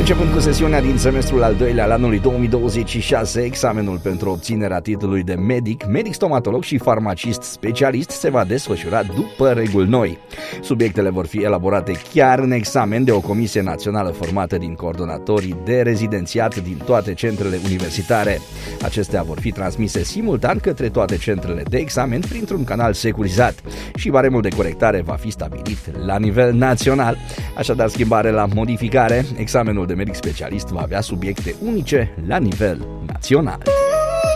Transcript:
Începând cu sesiunea din semestrul al doilea al anului 2026, examenul pentru obținerea titlului de medic stomatolog și farmacist specialist se va desfășura după reguli noi. Subiectele vor fi elaborate chiar în examen de o comisie națională formată din coordonatorii de rezidențiat din toate centrele universitare. Acestea vor fi transmise simultan către toate centrele de examen printr-un canal securizat și baremul de corectare va fi stabilit la nivel național. Așadar, schimbare la modificare, examenul de medic specialist va avea subiecte unice la nivel național.